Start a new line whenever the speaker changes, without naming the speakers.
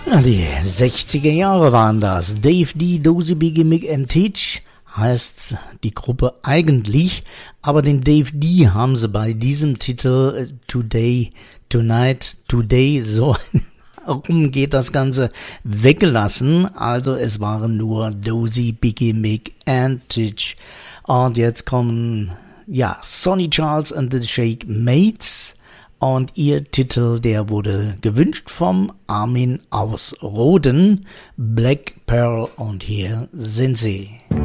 Ja, die 60er Jahre waren das. Dave D, Dozy, Biggie, Mick and Teach heißt die Gruppe eigentlich, aber den Dave D haben sie bei diesem Titel Today, Tonight, Today, so rum geht das Ganze, weggelassen. Also es waren nur Dozy, Biggie, Mick and Teach. Und jetzt kommen, ja, Sonny Charles and the Shake Mates. Und ihr Titel, der wurde gewünscht vom Armin aus Roden, Black Pearl, und hier sind sie.